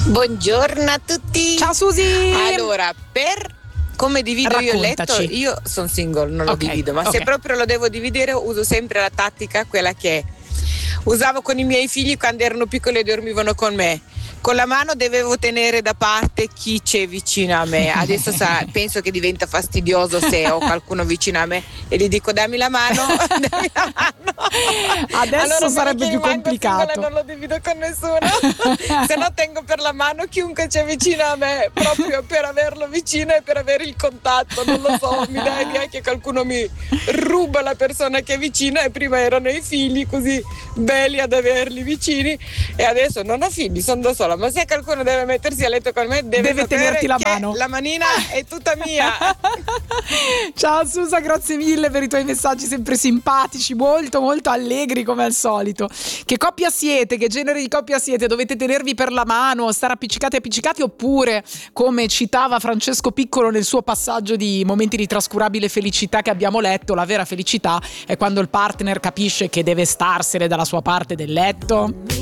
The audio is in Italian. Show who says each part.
Speaker 1: Buongiorno a tutti.
Speaker 2: Ciao Susi.
Speaker 1: Allora, come divido io il letto?
Speaker 2: Raccontaci.
Speaker 1: Io sono single, non lo
Speaker 2: Ok,
Speaker 1: divido, ma se
Speaker 2: ok.
Speaker 1: proprio lo devo dividere uso sempre la tattica, quella che usavo con i miei figli quando erano piccoli e dormivano con me. Con la mano dovevo tenere da parte chi c'è vicino a me. Adesso penso che diventa fastidioso se ho qualcuno vicino a me e gli dico dammi la mano, dammi la mano.
Speaker 2: Adesso
Speaker 1: allora,
Speaker 2: sarebbe più complicato.
Speaker 1: Singola, non lo divido con nessuno. Se no tengo per la mano chiunque c'è vicino a me, proprio per averlo vicino e per avere il contatto. Non lo so, mi dà idea che qualcuno mi ruba la persona che è vicina, e prima erano i figli così belli ad averli vicini e adesso non ho figli, sono da sola, ma se qualcuno deve mettersi a letto con me deve
Speaker 2: tenerti la
Speaker 1: che
Speaker 2: mano.
Speaker 1: la manina è tutta mia.
Speaker 2: Ciao Susa, grazie mille per i tuoi messaggi sempre simpatici, molto molto allegri come al solito. Che coppia siete? Che genere di coppia siete? Dovete tenervi per la mano, stare appiccicati oppure, come citava Francesco Piccolo nel suo passaggio di momenti di trascurabile felicità che abbiamo letto, la vera felicità è quando il partner capisce che deve starsene dalla sua parte del letto?